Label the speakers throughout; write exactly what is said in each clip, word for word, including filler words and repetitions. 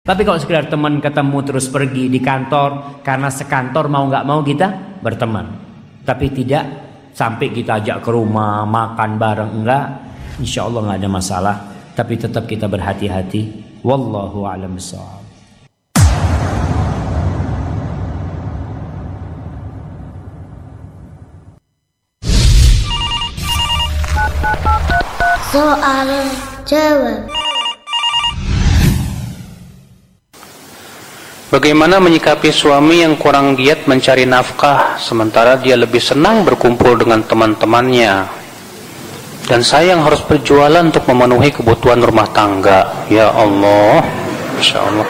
Speaker 1: Tapi kalau sekedar teman ketemu terus pergi di kantor, karena sekantor mau nggak mau kita berteman. Tapi tidak sampai kita ajak ke rumah, makan bareng, enggak. Insya Allah nggak ada masalah. Tapi tetap kita berhati-hati. Wallahu a'lam bishawab.
Speaker 2: Soal jawab.
Speaker 3: Bagaimana menyikapi suami yang kurang giat mencari nafkah sementara dia lebih senang berkumpul dengan teman-temannya, dan saya yang harus berjualan untuk memenuhi kebutuhan rumah tangga? Ya Allah, Masya Allah.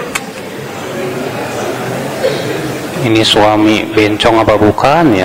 Speaker 3: Ini suami bencong apa bukan ya?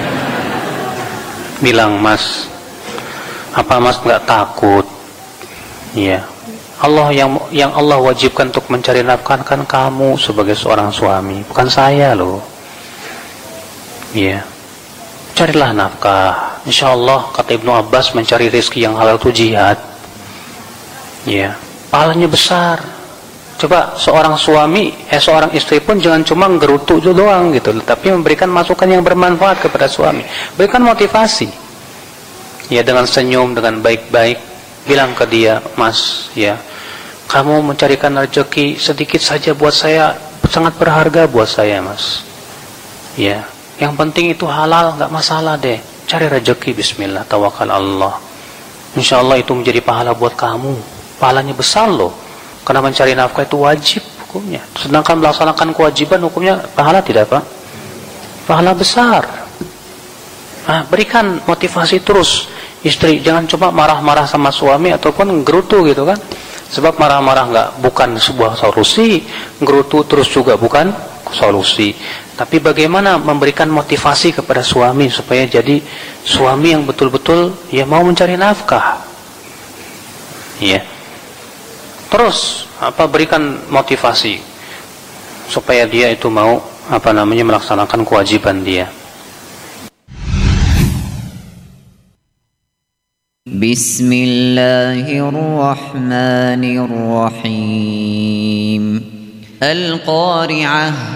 Speaker 3: Bilang, Mas, apa Mas nggak takut? Ya, Allah yang yang Allah wajibkan untuk mencari nafkah kan kamu sebagai seorang suami, bukan saya loh. Ya, carilah nafkah. Insya Allah kata Ibnu Abbas, mencari rezeki yang halal itu jihad. Ya, pahalanya besar. Coba seorang suami, eh seorang istri pun jangan cuma gerutu doang gitu, tapi memberikan masukan yang bermanfaat kepada suami, berikan motivasi. Ya, dengan senyum, dengan baik-baik. Bilang ke dia, Mas, ya, kamu mencarikan rezeki sedikit saja buat saya sangat berharga buat saya, Mas. Ya, yang penting itu halal, nggak masalah deh. Cari rezeki, Bismillah, tawakal Allah. Insya Allah itu menjadi pahala buat kamu. Pahalanya besar loh. Karena mencari nafkah itu wajib hukumnya. Sedangkan melaksanakan kewajiban hukumnya pahala tidak, Pak? Pahala besar. Nah, berikan motivasi terus. Istri jangan cuma marah-marah sama suami ataupun gerutu gitu kan. Sebab marah-marah nggak bukan sebuah solusi, gerutu terus juga bukan solusi. Tapi bagaimana memberikan motivasi kepada suami supaya jadi suami yang betul-betul ya mau mencari nafkah. Ya. Terus apa berikan motivasi supaya dia itu mau apa namanya melaksanakan kewajiban dia.
Speaker 4: Bismillahirrahmanirrahim. Al-Qari'ah.